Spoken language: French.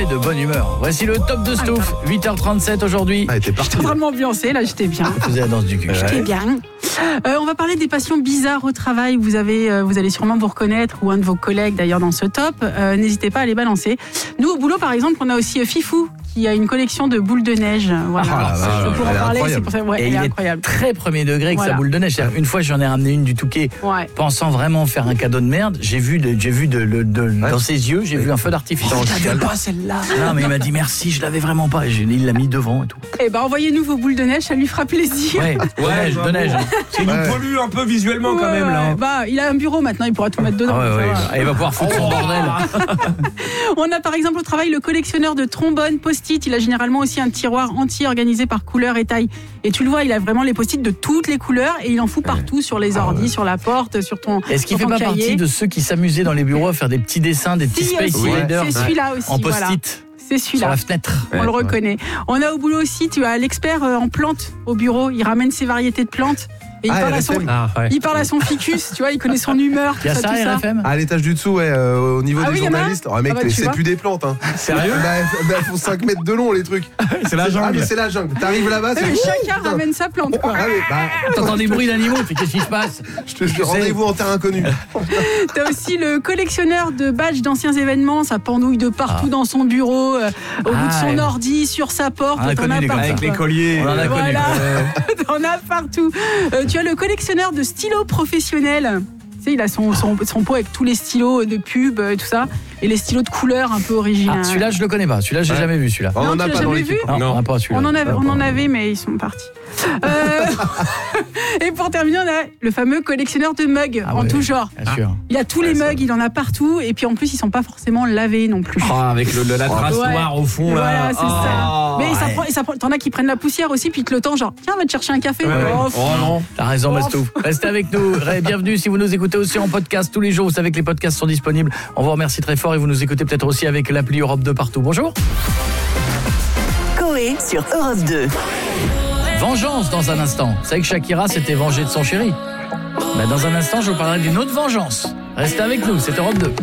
met de bonne humeur. Voici le top de Stouff, 8h37 aujourd'hui. Ah, t'es parti. J'étais en train de m'ambiancer, là, j'étais bien. Je faisais la danse du cul. J'étais bien. On va parler des passions bizarres au travail. Vous allez sûrement vous reconnaître, ou un de vos collègues d'ailleurs dans ce top. N'hésitez pas à les balancer. Nous, au boulot, par exemple, on a aussi Fifou, qui a une collection de boules de neige. Voilà. vache, Pour en elle est parler, c'est incroyable. pour ça. Ouais, Et elle il est est incroyable. très premier degré avec sa Voilà. boule de neige. C'est-à-dire, une fois, j'en ai ramené une du Touquet, Ouais. pensant vraiment faire un cadeau de merde. J'ai vu dans ses yeux, j'ai vu un feu d'artifice. J'avais pas celle-là. Non, mais il m'a dit merci, je l'avais vraiment pas. Il l'a mis devant et tout. Eh ben, envoyez-nous vos boules de neige, ça lui fera plaisir. Ouais, de neige. Il nous pollue un peu visuellement quand même là. Bah, il a un bureau maintenant, il pourra tout mettre dedans. Ah ouais, ça va. Il va pouvoir foutre son bordel. On a par exemple au travail le collectionneur de trombones post-it. Il a généralement aussi un tiroir entier organisé par couleur et taille. Et tu le vois, il a vraiment les post-it de toutes les couleurs et il en fout partout sur les ordis, sur la porte, sur ton Est-ce qu'il sur fait ton pas cahier. partie de ceux qui s'amusaient dans les bureaux à faire des petits dessins, des petits Si, space aussi, invaders c'est celui-là aussi. en voilà. post-it C'est sur celui-là. la fenêtre? On le reconnaît. On a au boulot aussi, tu as l'expert en plantes au bureau. Il ramène ses variétés de plantes. Et il parle à son ficus, tu vois, il connaît son humeur, Il y a tout ça, tout ça. RFM? À l'étage du dessous, au niveau Ah des oui, il y en a journalistes. Oh, mec, Ah bah, tu c'est vois. plus des plantes. Hein. Sérieux? Elles font 5 mètres de long, les trucs. C'est la Ah, jungle. mais c'est la jungle. T'arrives là-bas, Ouais, c'est. mais chacun ramène sa plante, quoi. Ah, mais, T'entends des bruits d'animaux, tu fais qu'est-ce qui se passe? je te jure, rendez-vous en terrain inconnu. T'as aussi le collectionneur de badges d'anciens événements, ça pendouille de partout dans son bureau, au bout de son ouais. ordi, sur sa porte, On a t'en connu as des comme partout. ça. Avec les quoi. colliers. On en a connu. Voilà, t'en as partout. Tu as le collectionneur de stylos professionnels. Tu sais, il a son pot avec tous les stylos de pub et tout ça, et les stylos de couleur un peu originaux. Ah, celui-là, je le connais pas. Celui-là, j'ai jamais vu celui-là. On Non, en tu a l'as pas dans jamais l'équipe. vu Non, Non. on n'a pas celui-là. On en avait, mais ils sont partis. Et pour terminer, on a le fameux collectionneur de mugs Ah en ouais, tout genre. Bien sûr. Il a tous les mugs, il en a partout, et puis en plus, ils sont pas forcément lavés non plus. Avec la trace Ouais. noire au fond là. Voilà, c'est ça. Mais ouais. ça prend, t'en as qui prennent la poussière aussi, puis le temps, genre, tiens, va te chercher un café. Ouais. Oh, Oh non. T'as raison, Mastou. Restez avec nous. Bienvenue si vous nous écoutez aussi en podcast tous les jours. Vous savez que les podcasts sont disponibles. On vous remercie très fort et vous nous écoutez peut-être aussi avec l'appli Europe 2 partout. Bonjour. Coé sur Europe 2. Vengeance dans un instant. Vous savez que Shakira s'était vengée de son chéri. Dans un instant, je vous parlerai d'une autre vengeance. Restez avec nous, c'est Europe 2.